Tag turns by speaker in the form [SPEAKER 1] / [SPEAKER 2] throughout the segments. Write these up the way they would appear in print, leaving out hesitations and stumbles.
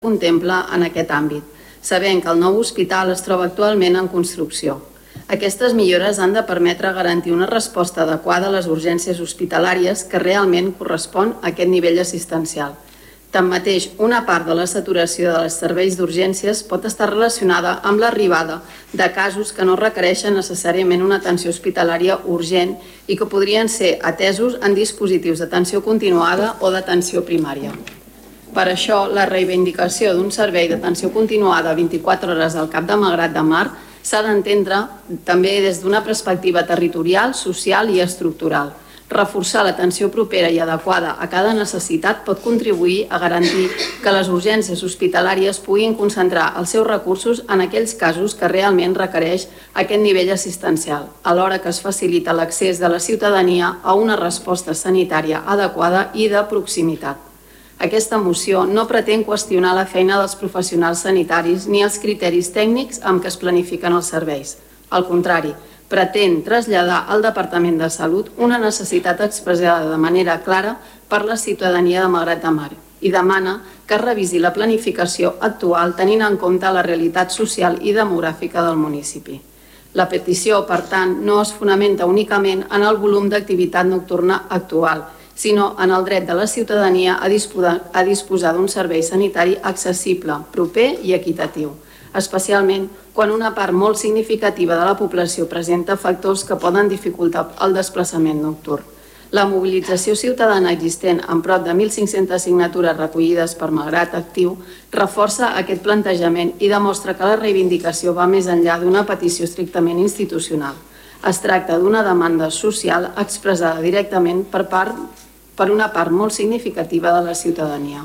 [SPEAKER 1] contempla en aquest àmbit, sabent que el nou hospital es troba actualment en construcció. Aquestes millores han de permetre garantir una resposta adequada a les urgències hospitalàries que realment correspon a aquest nivell assistencial. Tanmateix, una part de la saturació dels serveis d'urgències pot estar relacionada amb l'arribada de casos que no requereixen necessàriament una atenció hospitalària urgent i que podrien ser atesos en dispositius d'atenció continuada o d'atenció primària. Per això, la reivindicació d'un servei d'atenció continuada 24 hores al Cap de Malgrat de Mar s'ha d'entendre també des d'una perspectiva territorial, social i estructural. Reforçar l'atenció propera i adequada a cada necessitat pot contribuir a garantir que les urgències hospitalàries puguin concentrar els seus recursos en aquells casos que realment requereix aquest nivell assistencial, alhora que es facilita l'accés de la ciutadania a una resposta sanitària adequada i de proximitat. Aquesta moció no pretén qüestionar la feina dels professionals sanitaris ni els criteris tècnics amb què es planifiquen els serveis. Al contrari, pretén traslladar al Departament de Salut una necessitat expressada de manera clara per la ciutadania de Malgrat de Mar i demana que es revisi la planificació actual tenint en compte la realitat social i demogràfica del municipi. La petició, per tant, no es fonamenta únicament en el volum d'activitat nocturna actual, sinó en el dret de la ciutadania a disposar d'un servei sanitari accessible, proper i equitatiu, especialment quan una part molt significativa de la població presenta factors que poden dificultar el desplaçament nocturn. La mobilització ciutadana existent amb prop de 1.500 signatures recollides per Malgrat Actiu reforça aquest plantejament i demostra que la reivindicació va més enllà d'una petició estrictament institucional. Es tracta d'una demanda social expressada directament per una part molt significativa de la ciutadania.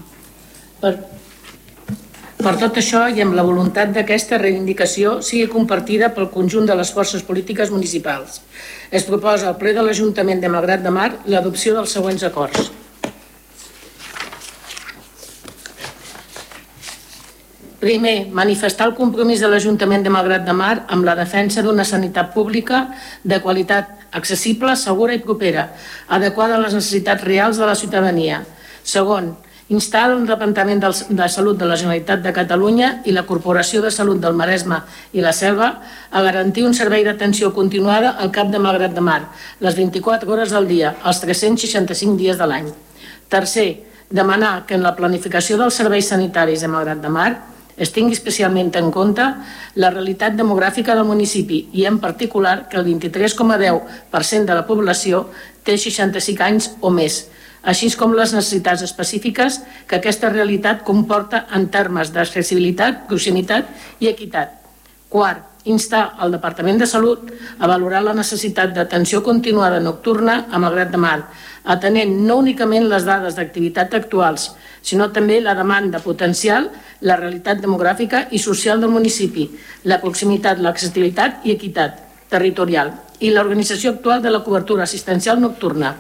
[SPEAKER 2] Per tot això i amb la voluntat que aquesta reivindicació sigui compartida pel conjunt de les forces polítiques municipals, es proposa al ple de l'Ajuntament de Malgrat de Mar l'adopció dels següents acords. Primer, manifestar el compromís de l'Ajuntament de Malgrat de Mar amb la defensa d'una sanitat pública de qualitat accessible, segura i propera, adequada a les necessitats reals de la ciutadania. Segon, instar el Departament de Salut de la Generalitat de Catalunya i la Corporació de Salut del Maresme i la Selva a garantir un servei d'atenció continuada al Cap de Malgrat de Mar, les 24 hores del dia, els 365 dies de l'any. Tercer, demanar que en la planificació dels serveis sanitaris de Malgrat de Mar es tingui especialment en compte la realitat demogràfica del municipi i, en particular, que el 23,10% de la població té 65 anys o més, així com les necessitats específiques que aquesta realitat comporta en termes d'accessibilitat, proximitat i equitat. Quart, instar el Departament de Salut a valorar la necessitat d'atenció continuada nocturna a Malgrat de Mar, atenent no únicament les dades d'activitat actuals, sinó també la demanda potencial, la realitat demogràfica i social del municipi, la proximitat, l'accessibilitat i equitat territorial i l'organització actual de la cobertura assistencial nocturna.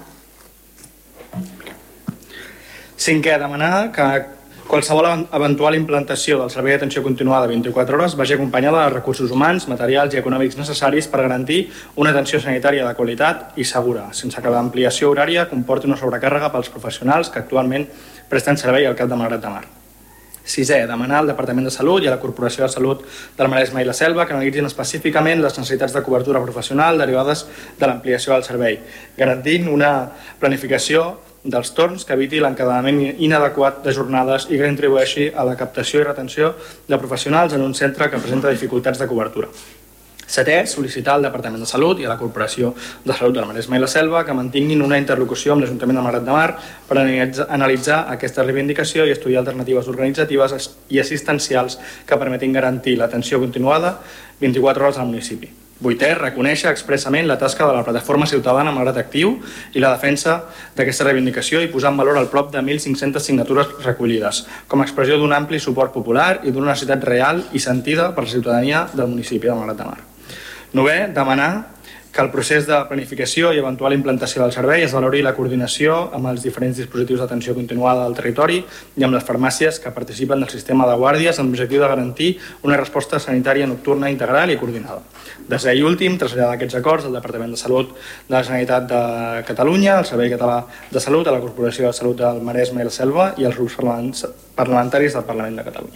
[SPEAKER 3] Cinquè, demanar que qualsevol eventual implantació del servei d'atenció continuada 24 hores vagi acompanyada de recursos humans, materials i econòmics necessaris per garantir una atenció sanitària de qualitat i segura, sense que l'ampliació horària comporti una sobrecàrrega pels professionals que actualment presten servei al Cap de Malgrat de Mar. Sisè, demanar al Departament de Salut i a la Corporació de Salut del Maresme i la Selva que analitzin específicament les necessitats de cobertura professional derivades de l'ampliació del servei, garantint una planificació dels torns que eviti l'encadenament inadequat de jornades i que contribueixi a la captació i retenció de professionals en un centre que presenta dificultats de cobertura. Setè, sol·licitar al Departament de Salut i a la Corporació de Salut del Maresme i la Selva que mantinguin una interlocució amb l'Ajuntament de Malgrat de Mar per analitzar aquesta reivindicació i estudiar alternatives organitzatives i assistencials que permetin garantir l'atenció continuada 24 hores al municipi. Vuitè, reconèixer expressament la tasca de la plataforma ciutadana Malgrat Actiu i la defensa d'aquesta reivindicació i posar en valor el prop de 1.500 signatures recollides, com a expressió d'un ampli suport popular i d'una necessitat real i sentida per la ciutadania del municipi de Malgrat de Mar. Novè, demanar que el procés de planificació i eventual implantació del servei es valori la coordinació amb els diferents dispositius d'atenció continuada del territori i amb les farmàcies que participen del sistema de guàrdies amb l'objectiu de garantir una resposta sanitària nocturna integral i coordinada. Desè i últim, traslladar aquests acords al Departament de Salut de la Generalitat de Catalunya, al Servei Català de Salut, a la Corporació de Salut del Maresme i la Selva i als grups parlamentaris del Parlament de Catalunya.